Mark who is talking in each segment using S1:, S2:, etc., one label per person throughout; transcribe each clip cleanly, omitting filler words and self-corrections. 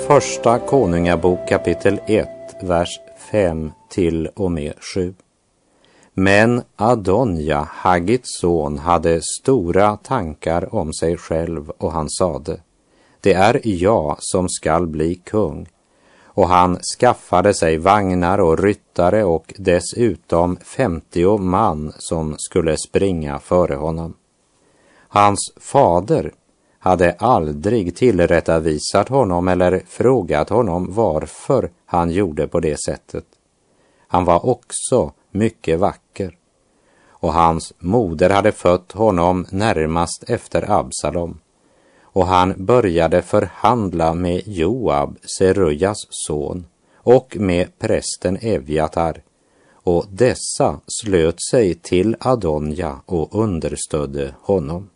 S1: Första Konungabok kapitel 1, vers 5 till och med 7. Men Adonja, Haggits son, hade stora tankar om sig själv och han sade: det är jag som skall bli kung. Och han skaffade sig vagnar och ryttare och dessutom 50 man som skulle springa före honom. Hans fader hade aldrig tillrättavisat honom eller frågat honom varför han gjorde på det sättet. Han var också mycket vacker, och hans moder hade fött honom närmast efter Absalom, och han började förhandla med Joab, Serujas son, och med prästen Evjatar, och dessa slöt sig till Adonja och understödde honom.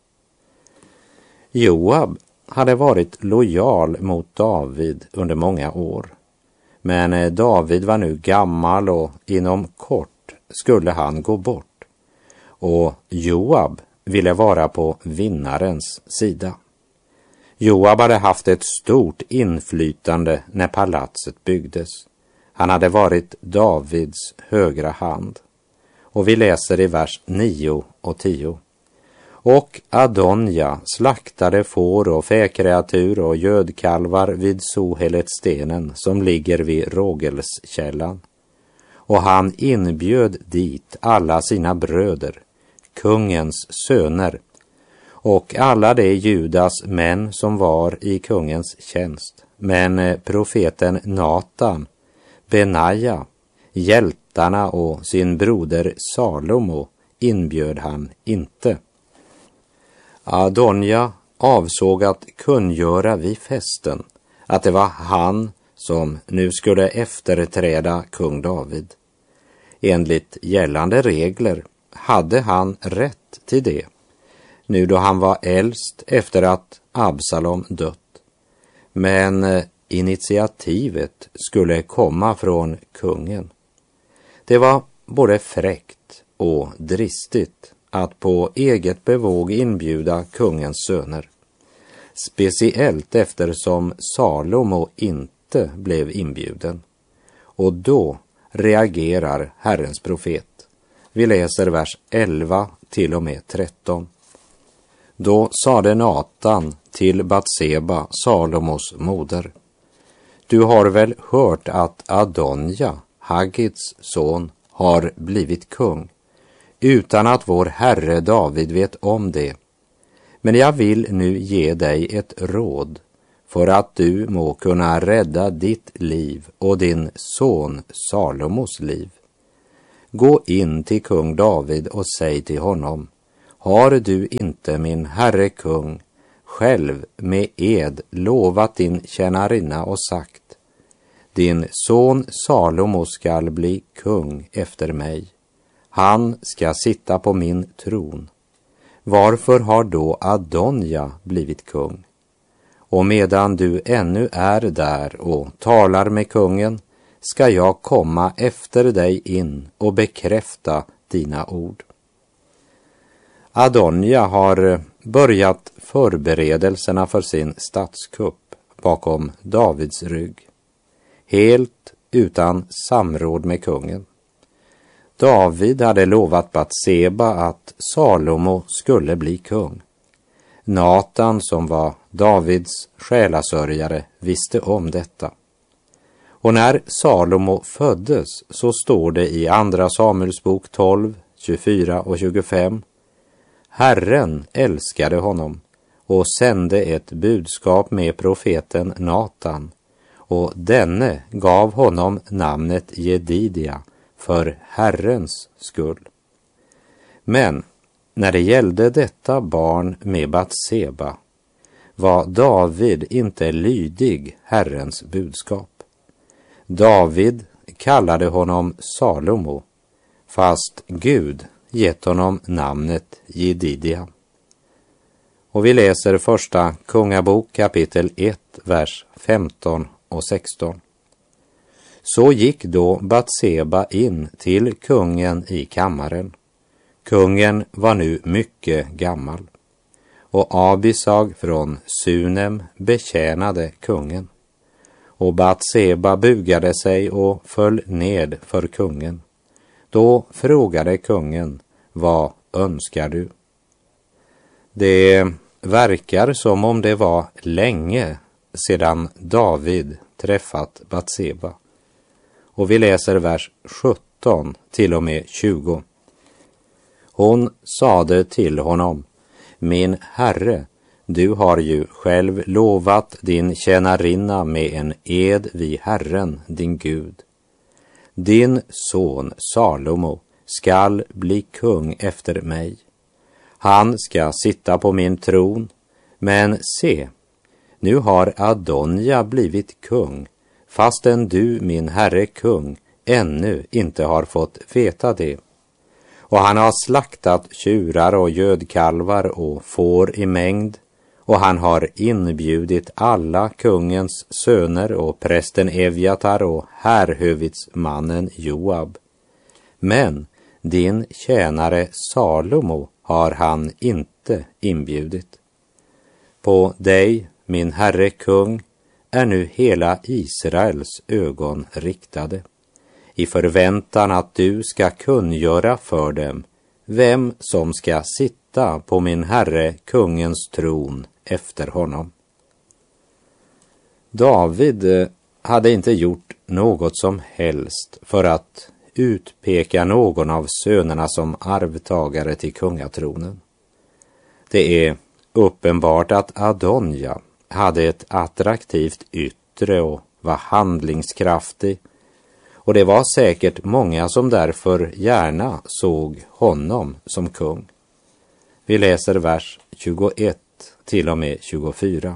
S1: Joab hade varit lojal mot David under många år, men David var nu gammal och inom kort skulle han gå bort, och Joab ville vara på vinnarens sida. Joab hade haft ett stort inflytande när palatset byggdes. Han hade varit Davids högra hand. Och vi läser i vers 9 och 10. Och Adonja slaktade får och fäkreatur och gödkalvar vid Soheletstenen som ligger vid Rågelskällan. Och han inbjöd dit alla sina bröder, kungens söner, och alla de Judas män som var i kungens tjänst. Men profeten Natan, Benaja, hjältarna och sin broder Salomo inbjöd han inte. Adonja avsåg att kungöra vid festen att det var han som nu skulle efterträda kung David. Enligt gällande regler hade han rätt till det, nu då han var äldst efter att Absalom dött. Men initiativet skulle komma från kungen. Det var både fräckt och dristigt att på eget bevåg inbjuda kungens söner, speciellt eftersom Salomo inte blev inbjuden. Och då reagerar Herrens profet. Vi läser vers 11 till och med 13. Då sade Natan till Batseba, Salomos moder: du har väl hört att Adonja, Haggits son, har blivit kung, utan att vår herre David vet om det. Men jag vill nu ge dig ett råd, för att du må kunna rädda ditt liv och din son Salomos liv. Gå in till kung David och säg till honom: har du inte, min herre kung, själv med ed lovat din tjänarinna och sagt: din son Salomo skall bli kung efter mig. Han ska sitta på min tron. Varför har då Adonja blivit kung? Och medan du ännu är där och talar med kungen, ska jag komma efter dig in och bekräfta dina ord. Adonja har börjat förberedelserna för sin statskupp bakom Davids rygg, helt utan samråd med kungen. David hade lovat Batseba att Salomo skulle bli kung. Natan, som var Davids själasörjare, visste om detta. Och när Salomo föddes så står det i andra Samuelsbok 12, 24 och 25: Herren älskade honom och sände ett budskap med profeten Natan, och denne gav honom namnet Jedidia för Herrens skull. Men när det gällde detta barn med Batseba var David inte lydig Herrens budskap. David kallade honom Salomo, fast Gud gett honom namnet Jedidia. Och vi läser första Kungabok kapitel 1, vers 15 och 16. Så gick då Batseba in till kungen i kammaren. Kungen var nu mycket gammal, och Abisag från Sunem betjänade kungen. och Batseba bugade sig och föll ned för kungen. Då frågade kungen: vad önskar du? Det verkar som om det var länge sedan David träffat Batseba. Och vi läser vers 17 till och med 20. Hon sade till honom: min herre, du har ju själv lovat din tjänarinna med en ed vid Herren, din Gud. Din son Salomo skall bli kung efter mig. Han ska sitta på min tron, men se, nu har Adonja blivit kung, fastän du, min herre kung, ännu inte har fått veta det. Och han har slaktat tjurar och gödkalvar och får i mängd, och han har inbjudit alla kungens söner och prästen Evjatar och härhövitsmannen Joab. Men din tjänare Salomo har han inte inbjudit. På dig, min herre kung, är nu hela Israels ögon riktade, i förväntan att du ska kungöra för dem vem som ska sitta på min herre kungens tron efter honom. David hade inte gjort något som helst för att utpeka någon av sönerna som arvtagare till kungatronen. Det är uppenbart att Adonja hade ett attraktivt yttre och var handlingskraftig, och det var säkert många som därför gärna såg honom som kung. Vi läser vers 21 till och med 24.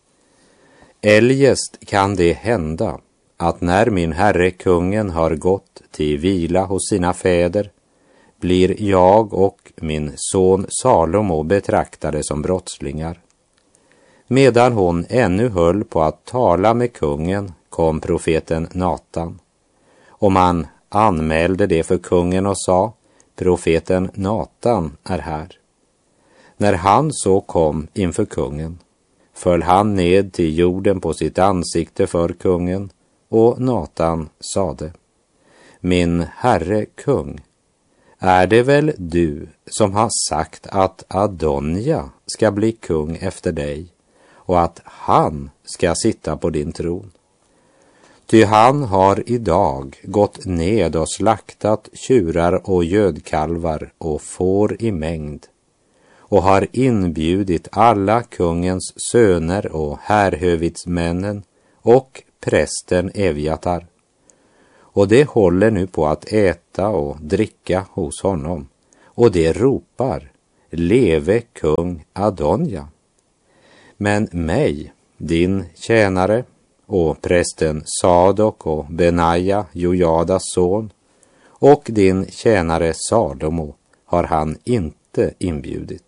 S1: Eljest kan det hända att när min herre kungen har gått till vila hos sina fäder, blir jag och min son Salomo betraktade som brottslingar. Medan hon ännu höll på att tala med kungen kom profeten Natan, och man anmälde det för kungen och sa: profeten Natan är här. När han så kom inför kungen, föll han ned till jorden på sitt ansikte för kungen, och Natan sade: min herre kung, är det väl du som har sagt att Adonja ska bli kung efter dig och att han ska sitta på din tron? Ty han har idag gått ned och slaktat tjurar och gödkalvar och får i mängd, och har inbjudit alla kungens söner och härhövitsmännen och prästen Evjatar. Och det håller nu på att äta och dricka hos honom, och det ropar: leve kung Adonja. Men mig, din tjänare, och prästen Sadok och Benaja, Jojadas son, och din tjänare Salomo har han inte inbjudit.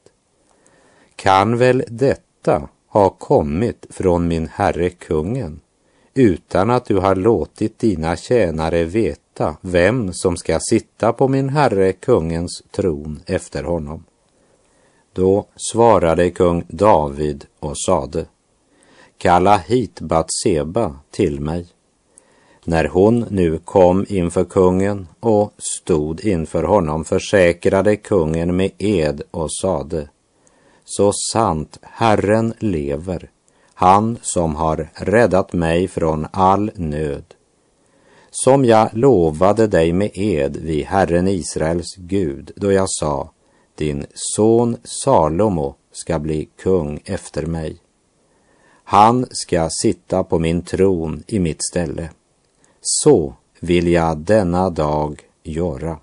S1: Kan väl detta ha kommit från min herre kungen, utan att du har låtit dina tjänare veta vem som ska sitta på min herre kungens tron efter honom? Då svarade kung David och sade: kalla hit Batseba till mig. När hon nu kom inför kungen och stod inför honom, försäkrade kungen med ed och sade: så sant Herren lever, han som har räddat mig från all nöd, som jag lovade dig med ed vid Herren Israels Gud, då jag sa: din son Salomo ska bli kung efter mig. Han ska sitta på min tron i mitt ställe. Så vill jag denna dag göra.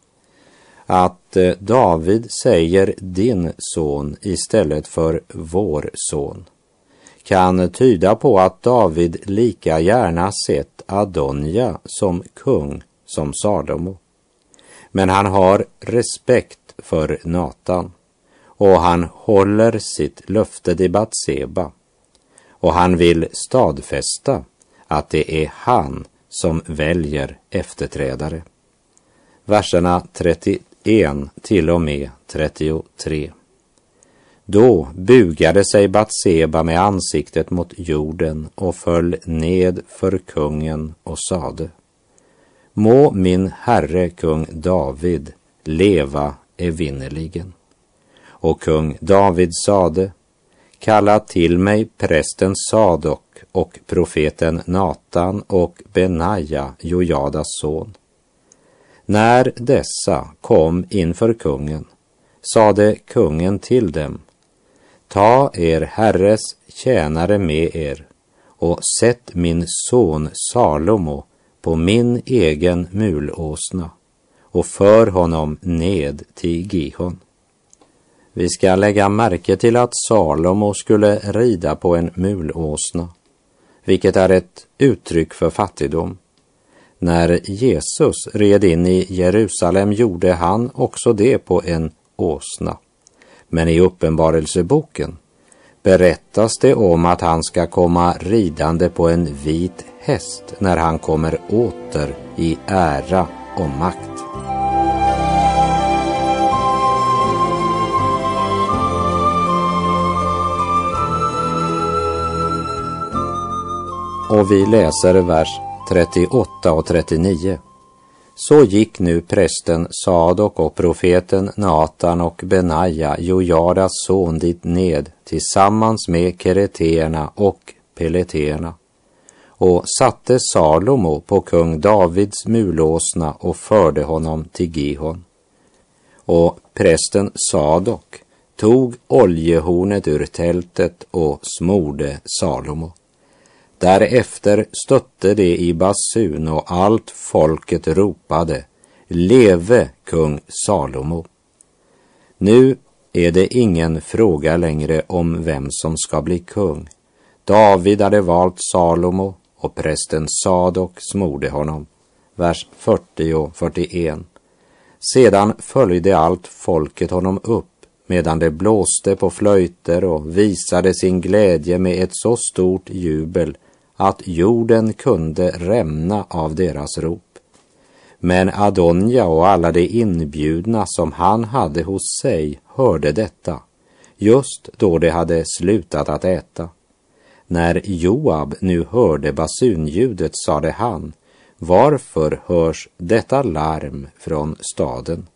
S1: Att David säger din son istället för vår son kan tyda på att David lika gärna sett Adonja som kung som Salomo. Men han har respekt för Natan, och han håller sitt löfte till Batseba, och han vill stadfästa att det är han som väljer efterträdare. Verserna 31 till och med 33. Då bugade sig Batseba med ansiktet mot jorden och föll ned för kungen och sade: Må min herre kung David leva evinnerligen. Och kung David sade: Kalla till mig prästen Sadok och profeten Natan och Benaja, Jojadas son. När dessa kom inför kungen sade kungen till dem: Ta er herres tjänare med er och sätt min son Salomo på min egen mulåsna och för honom ned till Gihon. Vi ska lägga märke till att Salomo skulle rida på en mulåsna, vilket är ett uttryck för fattigdom. När Jesus red in i Jerusalem gjorde han också det på en åsna. Men i Uppenbarelseboken berättas det om att han ska komma ridande på en vit häst när han kommer åter i ära och makt. Och vi läser vers 38 och 39. Så gick nu prästen Sadok och profeten Natan och Benaja, Jojadas son, dit ned tillsammans med kereterna och peleterna och satte Salomo på kung Davids mulåsna och förde honom till Gihon. Och prästen Sadok tog oljehornet ur tältet och smorde Salomo. Därefter stötte det i basun och allt folket ropade: Leve kung Salomo! Nu är det ingen fråga längre om vem som ska bli kung. David hade valt Salomo och prästen Sadok smorde honom. Vers 40 och 41. Sedan följde allt folket honom upp, medan det blåste på flöjter och visade sin glädje med ett så stort jubel att jorden kunde rämna av deras rop. Men Adonja och alla de inbjudna som han hade hos sig hörde detta, just då de hade slutat att äta. När Joab nu hörde basunljudet sade han: Varför hörs detta larm från staden?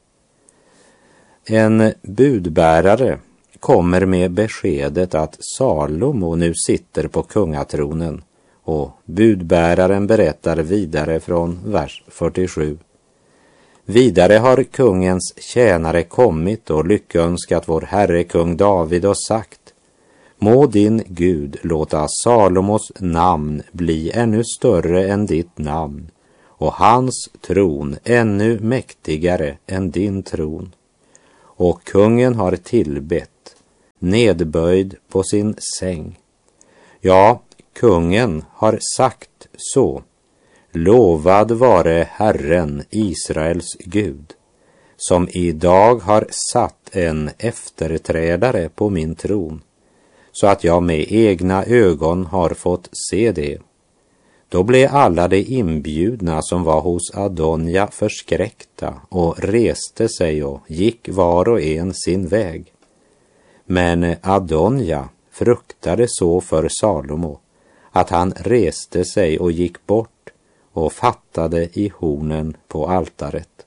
S1: En budbärare kommer med beskedet att Salomo nu sitter på kungatronen, och budbäraren berättar vidare från vers 47. Vidare har kungens tjänare kommit och lyckönskat vår herre kung David och sagt: Må din Gud låta Salomos namn bli ännu större än ditt namn och hans tron ännu mäktigare än din tron. Och kungen har tillbett, nedböjd på sin säng. Ja, kungen har sagt så: Lovad vare Herren, Israels Gud, som idag har satt en efterträdare på min tron, så att jag med egna ögon har fått se det. Då blev alla de inbjudna som var hos Adonja förskräckta och reste sig och gick var och en sin väg. Men Adonja fruktade så för Salomo att han reste sig och gick bort och fattade i hornen på altaret.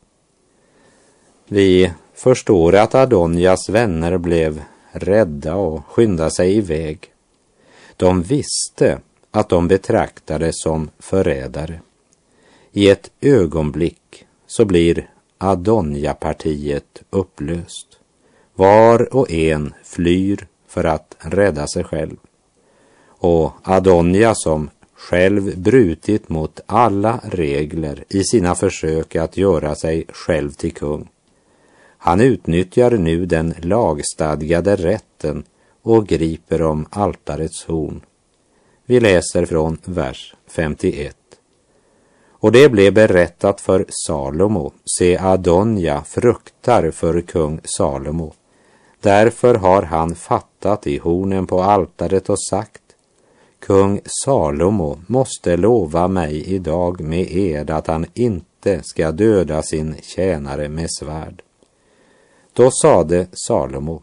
S1: Vi förstår att Adonjas vänner blev rädda och skyndade sig iväg. De visste att de betraktades som förrädare. I ett ögonblick så blir Adonja-partiet upplöst. Var och en flyr för att rädda sig själv. Och Adonja, som själv brutit mot alla regler i sina försök att göra sig själv till kung, han utnyttjar nu den lagstadgade rätten och griper om altarets horn. Vi läser från vers 51. Och det blev berättat för Salomo: se, Adonja fruktar för kung Salomo. Därför har han fattat i hornen på altaret och sagt: kung Salomo måste lova mig idag med ed att han inte ska döda sin tjänare med svärd. Då sade Salomo: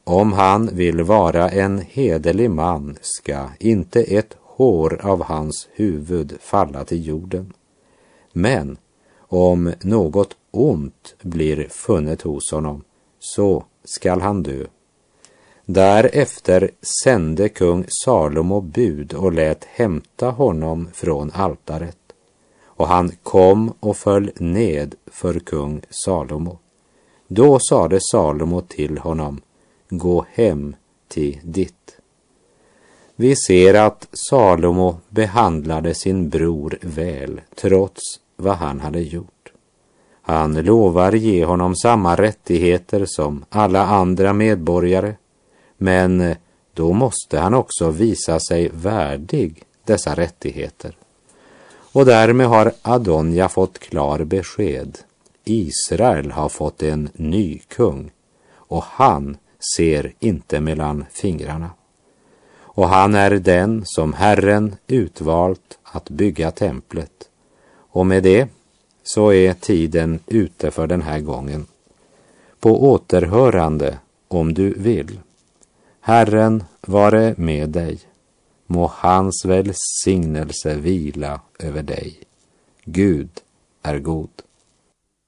S1: om han vill vara en hederlig man ska inte ett hår av hans huvud falla till jorden. Men om något ont blir funnet hos honom, så skall han dö. Därefter sände kung Salomo bud och lät hämta honom från altaret. Och han kom och föll ned för kung Salomo. Då sade Salomo till honom: gå hem till ditt. Vi ser att Salomo behandlade sin bror väl, trots vad han hade gjort. Han lovar ge honom samma rättigheter som alla andra medborgare, men då måste han också visa sig värdig dessa rättigheter. Och därmed har Adonja fått klar besked. Israel har fått en ny kung, och han ser inte mellan fingrarna. Och han är den som Herren utvalt att bygga templet. Och med det så är tiden ute för den här gången. På återhörande om du vill. Herren vare med dig. Må hans välsignelse vila över dig. Gud är god.